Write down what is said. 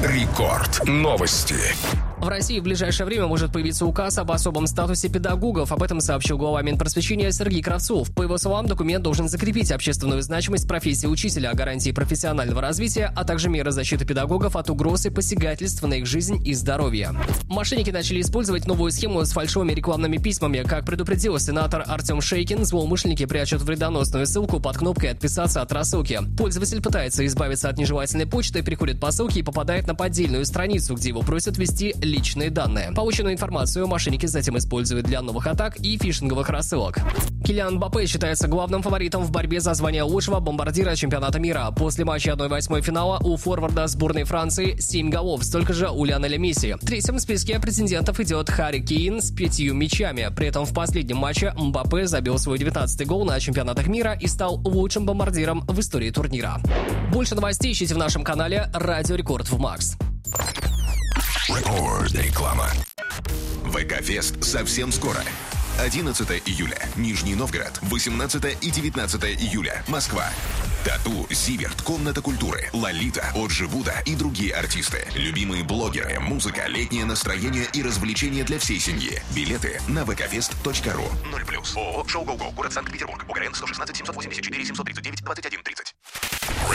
Рекорд. Новости. В России в ближайшее время может появиться указ об особом статусе педагогов. Об этом сообщил глава Минпросвещения Сергей Кравцов. По его словам, документ должен закрепить общественную значимость профессии учителя, гарантии профессионального развития, а также меры защиты педагогов от угроз и посягательств на их жизнь и здоровье. Мошенники начали использовать новую схему с фальшивыми рекламными письмами. Как предупредил сенатор Артем Шейкин, злоумышленники прячут вредоносную ссылку под кнопкой «Отписаться от рассылки». Пользователь пытается избавиться от нежелательной почты, переходит по ссылке и попадает на поддельную страницу, где его просят ввести личные данные. Полученную информацию мошенники затем используют для новых атак и фишинговых рассылок. Килиан Мбаппе считается главным фаворитом в борьбе за звание лучшего бомбардира чемпионата мира. После матча 1/8 финала у форварда сборной Франции 7 голов, столько же у Лионеля Месси. Третьим в списке претендентов идет Харри Кейн с 5 мячами. При этом в последнем матче Мбаппе забил свой 19-й гол на чемпионатах мира и стал лучшим бомбардиром в истории турнира. Больше новостей ищите в нашем канале «Радио Рекорд в Макс». Реклама. ВК-фест совсем скоро. 11 июля. Нижний Новгород. 18 и 19 июля. Москва. Тату, Зиверт, Комната культуры, Лолита, Оджи Буда и другие артисты. Любимые блогеры, музыка, летнее настроение и развлечения для всей семьи. Билеты на vkfest.ru. 0+. ООО «Шоу Гоу-Гоу». Город Санкт-Петербург. УГРН 116 784 739 21 30.